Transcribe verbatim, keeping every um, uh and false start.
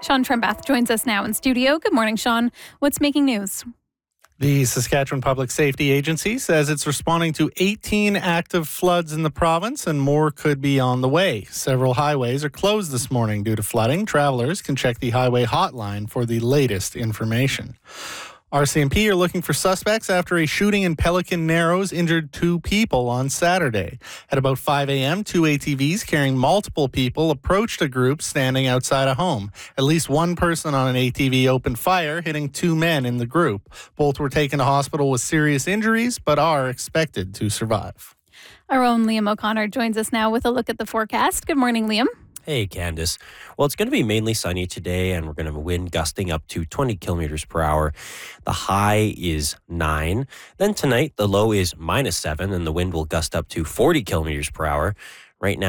Sean Trembath joins us now in studio. Good morning, Sean. What's making news? The Saskatchewan Public Safety Agency says it's responding to eighteen active floods in the province and more could be on the way. Several highways are closed this morning due to flooding. Travelers can check the highway hotline for the latest information. R C M P are looking for suspects after a shooting in Pelican Narrows injured two people on Saturday. At about five a.m., two A T Vs carrying multiple people approached a group standing outside a home. At least one person on an A T V opened fire, hitting two men in the group. Both were taken to hospital with serious injuries, but are expected to survive. Our own Liam O'Connor joins us now with a look at the forecast. Good morning, Liam. Hey, Candace. Well, it's going to be mainly sunny today, and we're going to have a wind gusting up to twenty kilometers per hour. The high is nine. Then tonight, the low is minus seven, and the wind will gust up to forty kilometers per hour. Right now,